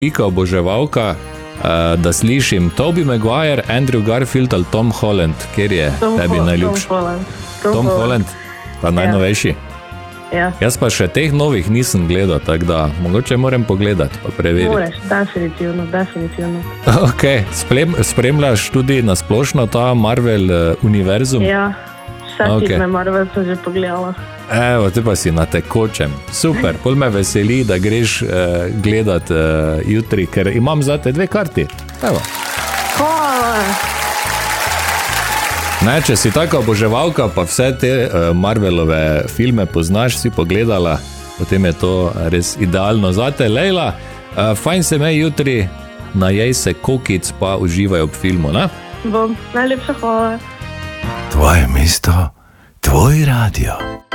Pika oboževalka, da slišim Tobey Maguire, Andrew Garfield ali Tom Holland, kjer je tebi najljubši? Tom Holland, pa najnovejši. Ja. Jaz pa še teh novih nisem gledal, tako da mogoče moram pogledati, pa preveriti. Moreš, definitivno. Ok, spremljaš tudi nasplošno ta Marvel univerzum? Ja, vse filme Marvel sem že pogledala. Evo, te pa si na tekočem. Super, pol me veseli, da greš gledat jutri, ker imam zate 2 karti. Evo. Hvala! Ne, če si taka oboževalka, pa vse te Marvelove filme poznaš, si pogledala, potem je to res idealno zate. Lejla, fajn se me jutri, najej se kokic, pa uživaj ob filmu, ne? Bom, najlepša hvala. Tvoje mesto, tvoj radio.